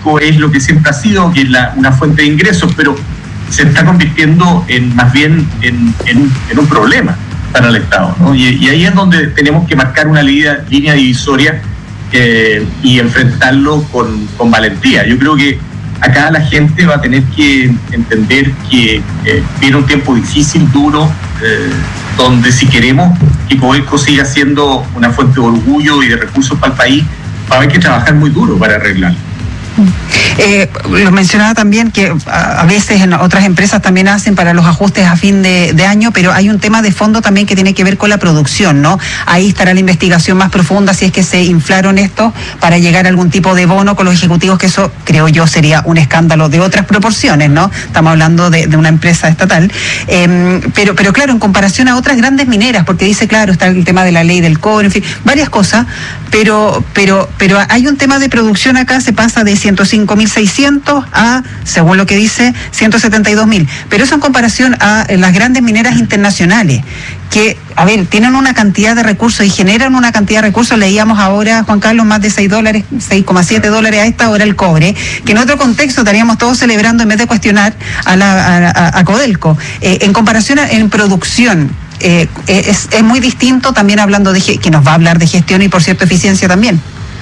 Codelco es lo que siempre ha sido, que es una fuente de ingresos, pero se está convirtiendo más bien en un problema para el Estado, ¿no? Y ahí es donde tenemos que marcar una línea divisoria y enfrentarlo con valentía. Yo creo que acá la gente va a tener que entender que viene un tiempo difícil, duro, donde si queremos que Codelco siga siendo una fuente de orgullo y de recursos para el país, va a haber que trabajar muy duro para arreglarlo. Lo mencionaba también que a veces en otras empresas también hacen para los ajustes a fin de año, pero hay un tema de fondo también que tiene que ver con la producción, ¿no? Ahí estará la investigación más profunda si es que se inflaron estos para llegar a algún tipo de bono con los ejecutivos, que eso creo yo sería un escándalo de otras proporciones, ¿no? Estamos hablando de una empresa estatal, pero claro, en comparación a otras grandes mineras, porque dice, claro, está el tema de la ley del cobre, en fin, varias cosas, pero hay un tema de producción acá, se pasa de 105.600 a, según lo que dice, 172.000. Pero eso en comparación a las grandes mineras internacionales, que, a ver, tienen una cantidad de recursos y generan una cantidad de recursos. Leíamos ahora, Juan Carlos, más de $6, $6,7 a esta hora el cobre, que en otro contexto estaríamos todos celebrando en vez de cuestionar a Codelco. En comparación en producción, es muy distinto, también hablando que nos va a hablar de gestión y, por cierto, eficiencia también.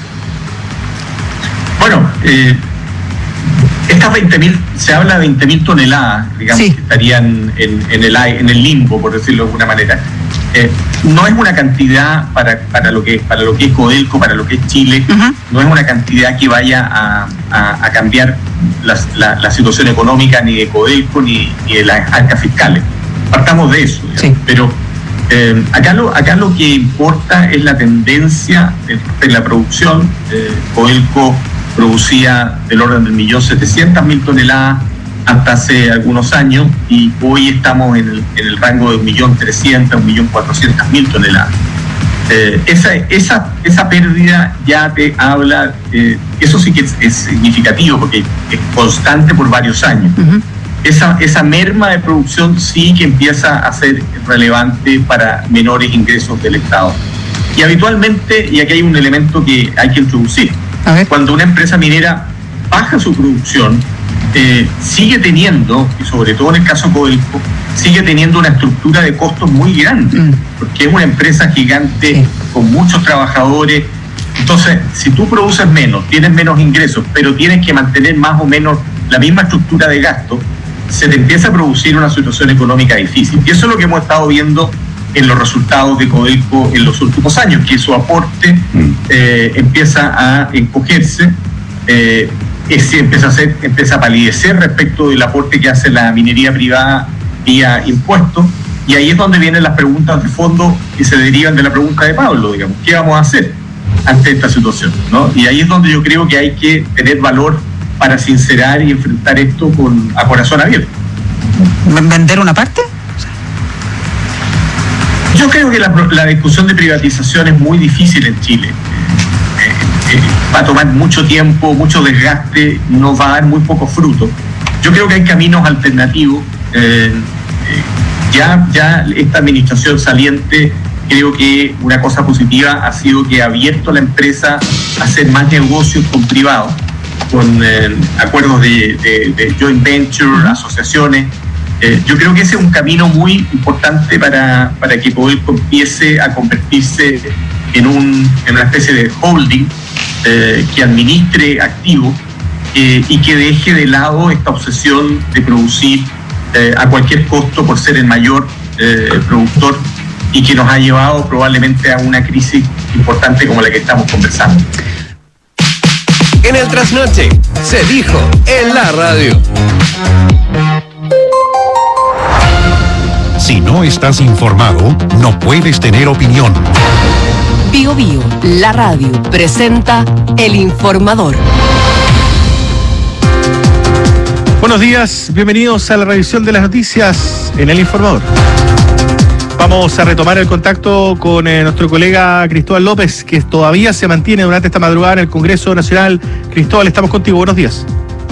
Bueno, estas 20.000, se habla de 20.000 toneladas, digamos, sí, que estarían en el limbo, por decirlo de alguna manera. No es una cantidad para lo que es Codelco, para lo que es Chile, no es una cantidad que vaya a cambiar la situación económica ni de Codelco ni de las arcas fiscales. Partamos de eso, sí. Pero acá lo que importa es la tendencia de la producción. Codelco producía del orden de 1.700.000 toneladas hasta hace algunos años, y hoy estamos en el rango de 1.300.000, 1.400.000 toneladas. Esa pérdida ya te habla, eso sí que es significativo porque es constante por varios años. Esa merma de producción sí que empieza a ser relevante para menores ingresos del Estado. Y habitualmente, y aquí hay un elemento que hay que introducir, cuando una empresa minera baja su producción, sigue teniendo, y sobre todo en el caso Codelco, sigue teniendo una estructura de costos muy grande, porque es una empresa gigante con muchos trabajadores. Entonces, si tú produces menos, tienes menos ingresos, pero tienes que mantener más o menos la misma estructura de gasto, se te empieza a producir una situación económica difícil. Y eso es lo que hemos estado viendo en los resultados de Codelco en los últimos años, que su aporte empieza a encogerse, empieza a palidecer respecto del aporte que hace la minería privada vía impuestos, y ahí es donde vienen las preguntas de fondo que se derivan de la pregunta de Pablo, digamos, ¿qué vamos a hacer ante esta situación, ¿no? Y ahí es donde yo creo que hay que tener valor para sincerar y enfrentar esto a corazón abierto. ¿Vender una parte? Yo creo que la discusión de privatización es muy difícil en Chile. Va a tomar mucho tiempo, mucho desgaste, nos va a dar muy poco fruto. Yo creo que hay caminos alternativos. Ya esta administración saliente, creo que una cosa positiva ha sido que ha abierto a la empresa a hacer más negocios con privados, con acuerdos de joint venture, asociaciones. Yo creo que ese es un camino muy importante para que Codelco empiece a convertirse en una especie de holding que administre activos y que deje de lado esta obsesión de producir a cualquier costo por ser el mayor productor, y que nos ha llevado probablemente a una crisis importante como la que estamos conversando. En el Trasnoche se dijo en la radio. Si no estás informado, no puedes tener opinión. Bio Bio, la radio, presenta El Informador. Buenos días, bienvenidos a la revisión de las noticias en El Informador. Vamos a retomar el contacto con nuestro colega Cristóbal López, que todavía se mantiene durante esta madrugada en el Congreso Nacional. Cristóbal, estamos contigo, buenos días.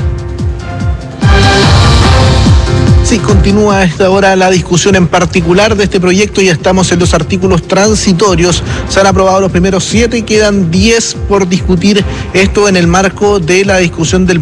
Sí, continúa a esta hora la discusión en particular de este proyecto. Ya estamos en los artículos transitorios. Se han aprobado los primeros 7 y quedan 10 por discutir. Esto en el marco de la discusión del